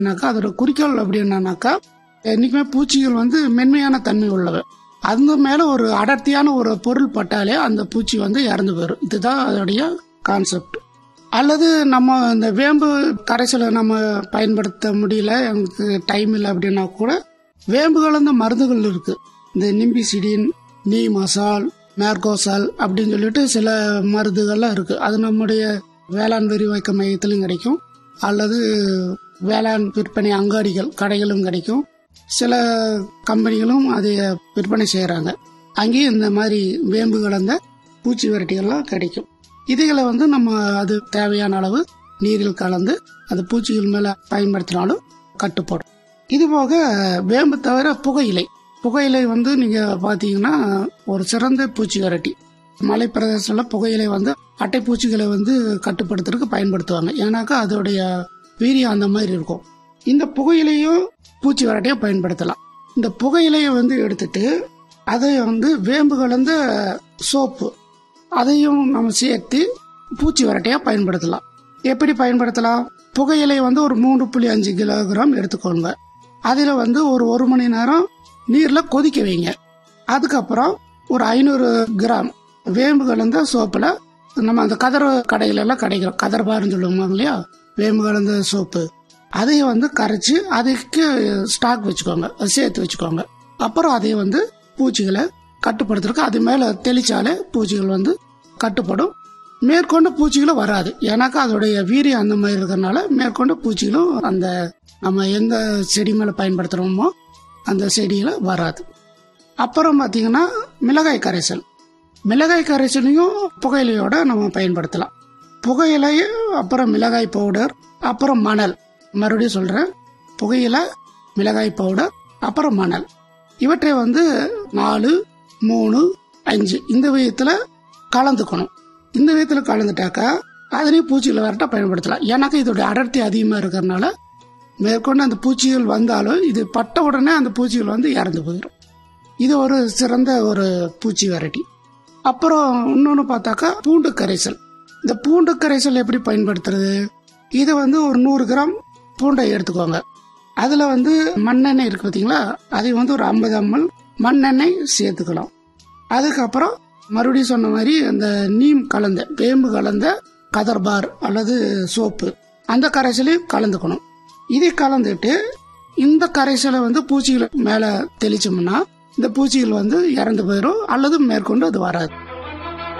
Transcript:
அதோட குறிக்கோள் அப்படின்னாக்கா என்னைக்குமே பூச்சிகள் வந்து மென்மையான தன்மை உள்ளவை. அந்த மேல ஒரு அடர்த்தியான ஒரு பொருள் பட்டாலே அந்த பூச்சி வந்து இறந்து போயிடும். இதுதான் அதோடைய கான்செப்ட். அல்லது நம்ம இந்த வேம்பு கரைசலை நம்ம பயன்படுத்த முடியல, எனக்கு டைம் இல்லை அப்படின்னா கூட வேம்பு கலந்த மருந்துகள் இருக்கு. இந்த நிம்பிசிடின், நீமசால், மேர்கோசால் அப்படின்னு சொல்லிட்டு சில மருந்துகள்லாம் இருக்கு. அது நம்முடைய வேளாண் விரிவாக்க மையத்திலும் கிடைக்கும், அல்லது வேளாண் விற்பனை அங்காடிகள் கடைகளும் கிடைக்கும். சில கம்பெனிகளும் அதை விற்பனை செய்யறாங்க. அங்கேயும் இந்த மாதிரி வேம்பு கலந்த பூச்சி விரட்டிகள்லாம் கிடைக்கும். இதுகளை வந்து நம்ம அது தேவையான அளவு நீரில் கலந்து அது பூச்சிகள் மேல பயன்படுத்தினாலும் கட்டுப்படும். இது போக வேம்பு தவிர புகையிலை வந்து நீங்க பாத்தீங்கன்னா ஒரு சிறந்த பூச்சி விரட்டி. மலை பிரதேசத்துல புகையிலை வந்து அட்டை பூச்சிகளை வந்து கட்டுப்படுத்துறதுக்கு பயன்படுத்துவாங்க. ஏன்னாக்கா அதோடைய வீரியம் அந்த மாதிரி இருக்கும். இந்த புகையிலையும் பூச்சி விரட்டியா பயன்படுத்தலாம். இந்த புகையிலையை வந்து எடுத்துட்டு அதை வந்து வேம்பு கலந்த சோப்பு அதையும் நம்ம சேர்த்து பூச்சி விரட்டியா பயன்படுத்தலாம். எப்படி பயன்படுத்தலாம்? புகையிலை வந்து ஒரு 3.5 கிலோகிராம் எடுத்துக்கோங்க. அதில் வந்து ஒரு மணி நேரம் நீர்ல கொதிக்க வைங்க. அதுக்கப்புறம் ஒரு 500 கிராம் வேம்பு கலந்த சோப்புல நம்ம அந்த கதர் கடையில எல்லாம் கிடைக்கிறோம், கதர் பாருன்னு சொல்லுவாங்க இல்லையா, வேம்பு கலந்த சோப்பு, அதையும் வந்து கரைச்சி அதுக்கு ஸ்டாக் வச்சுக்கோங்க, சேர்த்து வச்சுக்கோங்க. அப்புறம் அதை வந்து பூச்சிகளை கட்டுப்படுத்துறதுக்கு அது மேல தெளிச்சாலே பூச்சிகள் வந்து கட்டுப்படும். மேற்கொண்ட பூச்சிகளும் வராது. ஏன்னாக்கா அதோடைய வீரியம் அந்த மாதிரி இருக்கிறதுனால மேற்கொண்ட பூச்சிகளும் அந்த நம்ம எந்த செடி மேல பயன்படுத்துறோமோ அந்த செடியில வராது. அப்புறம் பாத்தீங்கன்னா மிளகாய் கரைசலையும் புகையிலையோட நம்ம பயன்படுத்தலாம். புகையிலை, அப்புறம் மிளகாய் பவுடர், அப்புறம் மணல். மறுபடியும் சொல்றேன், புகையிலை, மிளகாய் பவுடர், அப்புறம் மணல். இவற்றை வந்து 4, 3, 5 இந்த விதத்துல கலந்துக்கணும். இந்த விதத்துல கலந்துட்டாக்கா அதனையும் பூச்சிகளை வரட்ட பயன்படுத்தலாம். ஏன்னாக்கா இதோட அடர்த்தி அதிகமா இருக்கிறதுனால மேற்கொண்டு அந்த பூச்சிகள் வந்தாலும் இது பட்ட உடனே அந்த பூச்சிகள் வந்து இறந்து போயிடும். இது ஒரு சிறந்த ஒரு பூச்சி வெரைட்டி. அப்புறம் இன்னொன்னு பார்த்தாக்கா பூண்டு கரைசல். இந்த பூண்டு கரைசல் எப்படி பயன்படுத்துறது? இது வந்து ஒரு 100 கிராம் பூண்டை எடுத்துக்கோங்க. அதுல வந்து மண்ணெண்ணெய் இருக்கு பாத்தீங்களா, அதை வந்து ஒரு 50 ml மண்ணெண்ணெய் சேர்த்துக்கலாம். அதுக்கப்புறம் மறுபடியும் சொன்ன மாதிரி அந்த நீம் கலந்த வேம்பு கலந்த கதர்பார் அல்லது சோப்பு அந்த கரைசலையும் கலந்துக்கணும். இதை கலந்துட்டு இந்த கரைசலை வந்து பூச்சிகள் மேல தெளிச்சோம்னா இந்த பூச்சிகள் வந்து இறந்து போயிடும் அல்லது மேற்கொண்டு அது வராது.